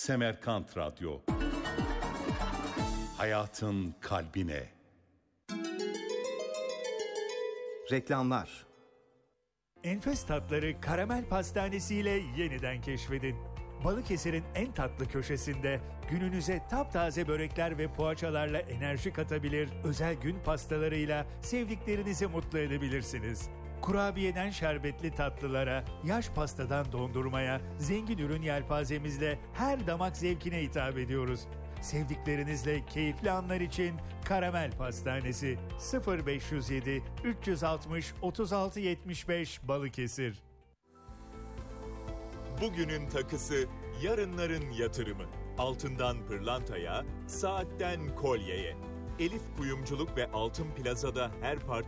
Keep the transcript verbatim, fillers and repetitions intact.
Semerkant Radyo. Hayatın kalbine. Reklamlar. Enfes tatları Karamel Pastanesi ile yeniden keşfedin. Balıkesir'in en tatlı köşesinde gününüze taptaze börekler ve poğaçalarla enerji katabilir, özel gün pastalarıyla sevdiklerinizi mutlu edebilirsiniz. Kurabiyeden şerbetli tatlılara, yaş pastadan dondurmaya, zengin ürün yelpazemizle her damak zevkine hitap ediyoruz. Sevdiklerinizle keyifli anlar için Karamel Pastanesi sıfır beş yüz yedi üç altmış otuz altı yetmiş beş Balıkesir. Bugünün takısı, yarınların yatırımı. Altından pırlantaya, saatten kolyeye. Elif Kuyumculuk ve Altın Plaza'da her parça